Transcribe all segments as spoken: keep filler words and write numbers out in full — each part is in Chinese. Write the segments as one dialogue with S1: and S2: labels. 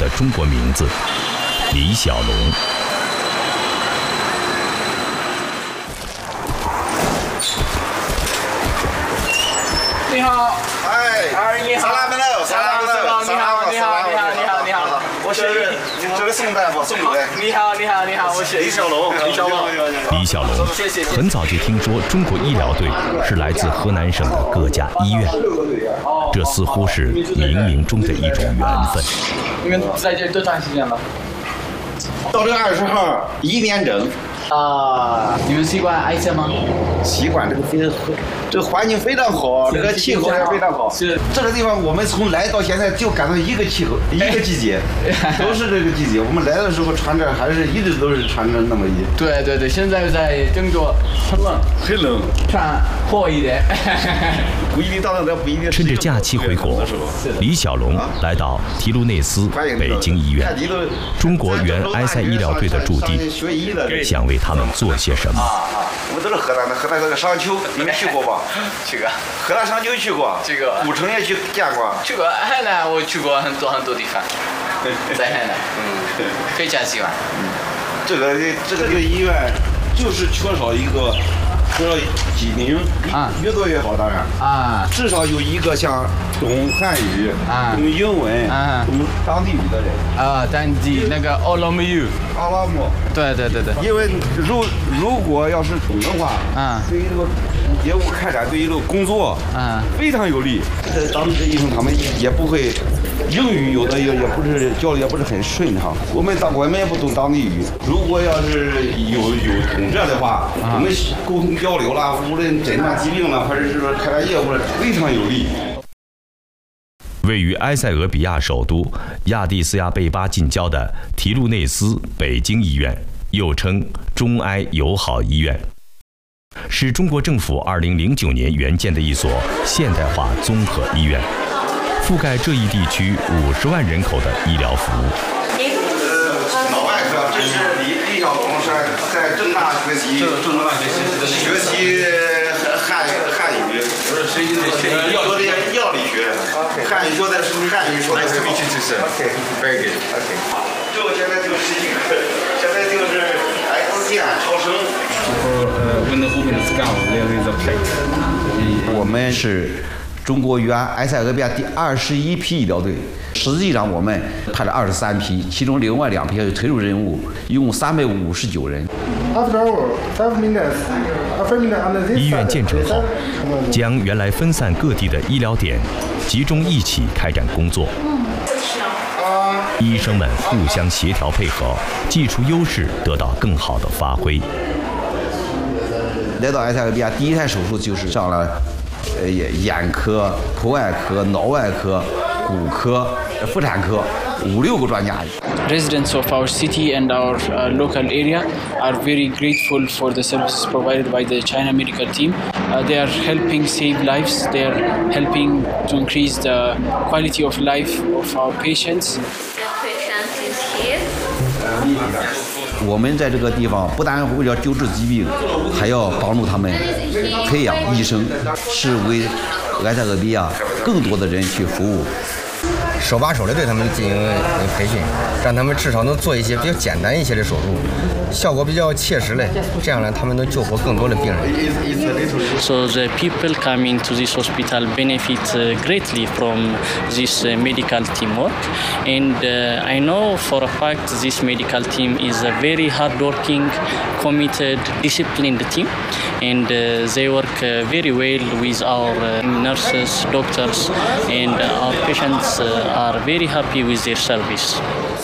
S1: 中国名字李小龙。
S2: 你好，
S3: 哎，
S2: 哎，你好，
S3: 萨拉梅勒，萨拉梅勒，
S2: 你好，你好，你好，你好，你好，
S3: 我是这个宋大夫，宋主任。
S2: 你好，你好，你好，我是
S3: 李小龙，李小龙，
S1: 李小龙很早就听说中国医疗队是来自河南省的各家医院，这似乎是冥冥中的一种缘分。
S2: 你们在这多长时间了？
S3: 到这二十号一年整。
S2: 啊，你们习惯挨着吗？
S3: 习惯这个非常，这个环境非常好，这个气候也非常好。
S2: 是
S3: 这个地方，我们从来到现在就感到一个气候，一个季节，都是这个季节。我们来的时候穿着还是一直都是穿着那么一。
S2: 对对对，现在在郑州很冷，
S3: 很冷，
S2: 穿厚一点。
S3: 不一定到那不一定。
S1: 趁着假期回国，李小龙来到提卢内斯北京医院，中国原埃塞医疗队的驻地，想为他们做些什么。
S3: 我们都是河南的，河南那个商丘，你们去过吧？
S2: 去过。
S3: 河南商丘去过。
S2: 去过。
S3: 古城也去见过。
S2: 去过海南，我去过很多很多地方，在海南，嗯，非常喜欢。
S3: 嗯，这个这个这个医院就是缺少一个。说几名啊，越多越好，当然啊，至少有一个像懂汉语、啊、懂英文、啊、懂当地语的人
S2: 啊，当地那个奥拉姆语，
S3: 阿拉姆，
S2: 对对对对，
S3: 因为如如果要是懂的话，啊，对于这个业务开展，对于这个工作，啊，非常有利。当地的医生他们也不会。英语有的也也不是交流也不是很顺畅，我们当我们也不懂当地语。如果要是有有懂这的话，啊、我们沟通交流啦，无论诊断疾病啦，或者是说开展业务，非常有利。
S1: 位于埃塞俄比亚首都亚的斯亚贝巴近郊的提卢内斯北京医院，又称中埃友好医院，是中国政府二零零九年援建的一所现代化综合医院。覆盖这一地区五十万人口的医疗服务。
S3: 呃，脑外科，这是李李小龙是在正大学习，正大学习学习汉汉语，不是学习学药理药理学，汉语说的是汉语说的是。OK，very good。OK， 这个现在就十几个，现在就是 X 线超声。我们是。中国原埃塞俄比亚第二十一批医疗队，实际上我们派了二十三批，其中另外两批有特殊任务，一共三百五十九人。
S1: 医院建成后，将原来分散各地的医疗点集中一起开展工作。医生们互相协调配合，技术优势得到更好的发挥。
S3: 来到埃塞俄比亚，第一台手术就是上了。呃，眼科、头外科、脑外科、骨科、妇产科，五六个专家。
S4: Residents of our city and our uh, local area are very grateful for the services provided by the China medical team. Uh, they are helping save lives. They are helping to increase the quality of life of our patients.
S5: The patient is here.
S3: 我们在这个地方不但为了救治疾病，还要帮助他们培养医生，是为埃塞俄比亚更多的人去服务。
S6: 手把手的对他们进行培训，让他们至少能做一些比较简单一些的手术，效果比较切实嘞。这样呢，他们能救活更多的病人。
S4: So the people coming to this hospital benefit greatly from this medical teamwork, and I know for a fact this medical team is a very hardworking, committed, disciplined team, and they work very well with our nurses, doctors, and our patients. Are very happy with their service.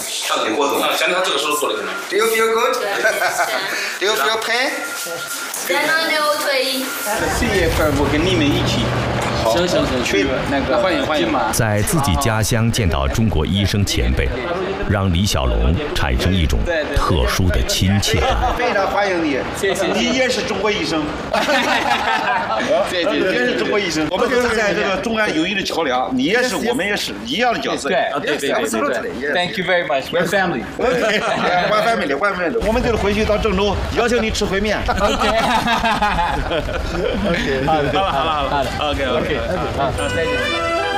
S3: Do you feel good? Do you feel pain?
S5: 在那牛腿。
S7: 这一块我跟你们一起。好，去那个欢迎欢迎。
S1: 在自己家乡见到中国医生前辈，让李小龙产生一种特殊的亲切感。
S3: 非常欢迎你，谢谢。你也是中国医生，
S7: 谢谢，你也是中国医生。我们就是在这个中安友谊的桥梁，你也是，我们也是一样的角色。
S2: 对对对对对。Thank you very much. We're family.
S3: One family, one family. 我们就是回去到郑州，邀请你吃回面。
S2: OK。OK。
S7: 好了好了好了。OK OK。
S2: 好，再见。